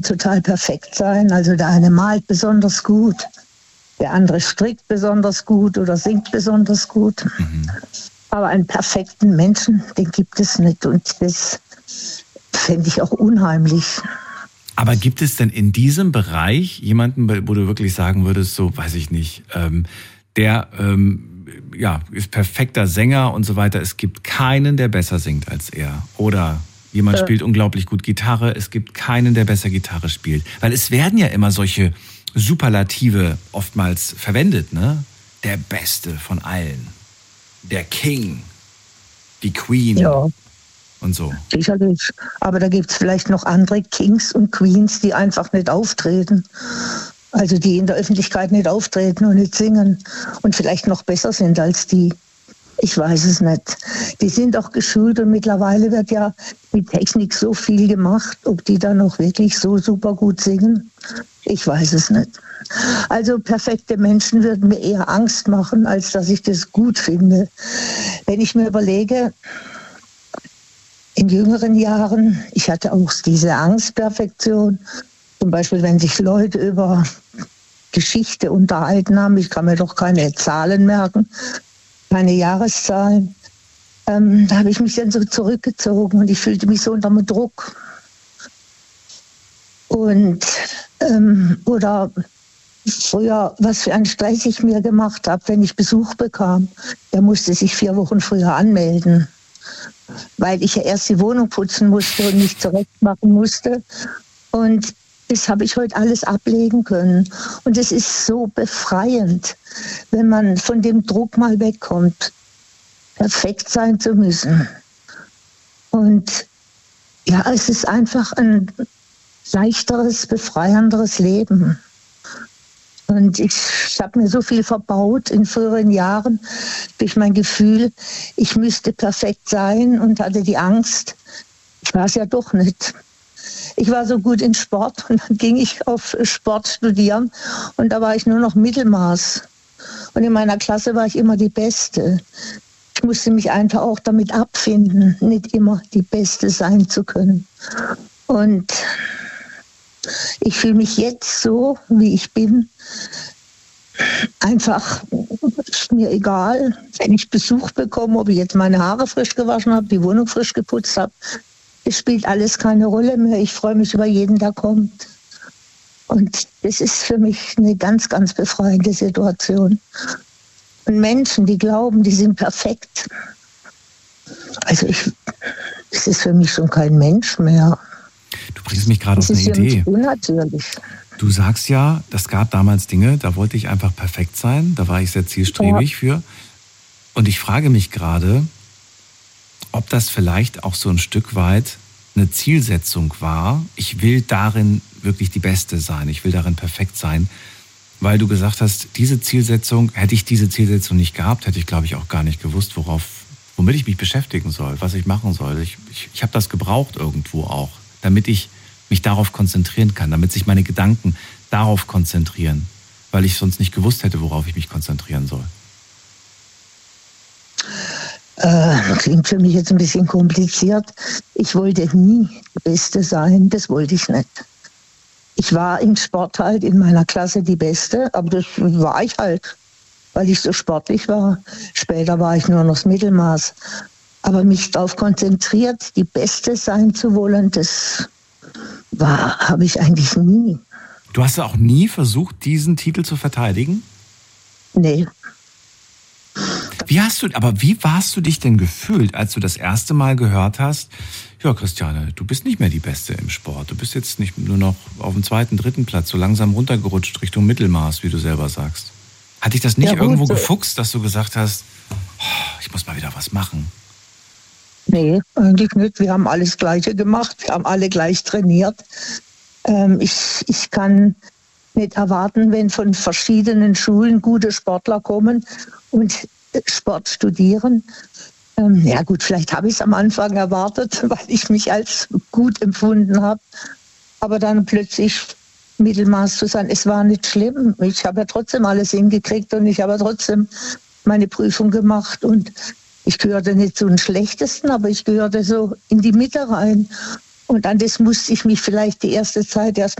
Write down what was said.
total perfekt sein. Also der eine malt besonders gut, der andere strickt besonders gut oder singt besonders gut. Aber einen perfekten Menschen, den gibt es nicht. Und das fände ich auch unheimlich. Aber gibt es denn in diesem Bereich jemanden, wo du wirklich sagen würdest, so weiß ich nicht, der ist perfekter Sänger und so weiter. Es gibt keinen, der besser singt als er. Oder jemand spielt unglaublich gut Gitarre. Es gibt keinen, der besser Gitarre spielt. Weil es werden ja immer solche Superlative oftmals verwendet, ne? Der Beste von allen. Der King. Die Queen. Ja. Und so. Sicherlich. Aber da gibt es vielleicht noch andere Kings und Queens, die einfach nicht auftreten. Also die in der Öffentlichkeit nicht auftreten und nicht singen und vielleicht noch besser sind als die. Ich weiß es nicht. Die sind auch geschult und mittlerweile wird ja mit Technik so viel gemacht. Ob die dann noch wirklich so super gut singen, ich weiß es nicht. Also perfekte Menschen würden mir eher Angst machen, als dass ich das gut finde. Wenn ich mir überlege, in jüngeren Jahren, ich hatte auch diese Angstperfektion. Zum Beispiel, wenn sich Leute über Geschichte unterhalten haben, ich kann mir doch keine Zahlen merken, keine Jahreszahlen, da habe ich mich dann so zurückgezogen und ich fühlte mich so unter dem Druck. Und, oder früher, was für einen Stress ich mir gemacht habe, wenn ich Besuch bekam, der musste sich 4 Wochen früher anmelden, weil ich ja erst die Wohnung putzen musste und mich zurechtmachen musste. Und das habe ich heute alles ablegen können. Und es ist so befreiend, wenn man von dem Druck mal wegkommt, perfekt sein zu müssen. Und ja, es ist einfach ein leichteres, befreienderes Leben. Und ich habe mir so viel verbaut in früheren Jahren durch mein Gefühl, ich müsste perfekt sein und hatte die Angst, ich war es ja doch nicht. Ich war so gut in Sport und dann ging ich auf Sport studieren und da war ich nur noch Mittelmaß. Und in meiner Klasse war ich immer die Beste. Ich musste mich einfach auch damit abfinden, nicht immer die Beste sein zu können. Und ich fühle mich jetzt so, wie ich bin. Einfach ist mir egal, wenn ich Besuch bekomme, ob ich jetzt meine Haare frisch gewaschen habe, die Wohnung frisch geputzt habe. Es spielt alles keine Rolle mehr. Ich freue mich über jeden, der kommt. Und das ist für mich eine ganz, ganz befreiende Situation. Und Menschen, die glauben, die sind perfekt. Also es ist für mich schon kein Mensch mehr. Du bringst mich gerade auf eine Idee. Das ist für mich unnatürlich. Du sagst ja, das gab damals Dinge, da wollte ich einfach perfekt sein. Da war ich sehr zielstrebig für. Und ich frage mich gerade, ob das vielleicht auch so ein Stück weit eine Zielsetzung war. Ich will darin wirklich die Beste sein. Ich will darin perfekt sein. Weil du gesagt hast, hätte ich diese Zielsetzung nicht gehabt, hätte ich, glaube ich, auch gar nicht gewusst, womit ich mich beschäftigen soll, was ich machen soll. Ich habe das gebraucht irgendwo auch, damit ich mich darauf konzentrieren kann, damit sich meine Gedanken darauf konzentrieren, weil ich sonst nicht gewusst hätte, worauf ich mich konzentrieren soll. Klingt für mich jetzt ein bisschen kompliziert. Ich wollte nie die Beste sein, das wollte ich nicht. Ich war im Sport halt in meiner Klasse die Beste, aber das war ich halt, weil ich so sportlich war. Später war ich nur noch das Mittelmaß. Aber mich darauf konzentriert, die Beste sein zu wollen, das habe ich eigentlich nie. Du hast auch nie versucht, diesen Titel zu verteidigen? Nee. Wie warst du dich denn gefühlt, als du das erste Mal gehört hast, ja, Christiane, du bist nicht mehr die Beste im Sport. Du bist jetzt nicht nur noch auf dem 2., 3. Platz, so langsam runtergerutscht Richtung Mittelmaß, wie du selber sagst. Hat dich das nicht irgendwo gefuchst, dass du gesagt hast, ich muss mal wieder was machen? Nee, eigentlich nicht. Wir haben alles Gleiche gemacht. Wir haben alle gleich trainiert. Ich kann nicht erwarten, wenn von verschiedenen Schulen gute Sportler kommen und Sport studieren. Ja gut, vielleicht habe ich es am Anfang erwartet, weil ich mich als gut empfunden habe. Aber dann plötzlich Mittelmaß zu sein, es war nicht schlimm. Ich habe ja trotzdem alles hingekriegt und ich habe ja trotzdem meine Prüfung gemacht. Und ich gehörte nicht zu den Schlechtesten, aber ich gehörte so in die Mitte rein. Und an das musste ich mich vielleicht die erste Zeit erst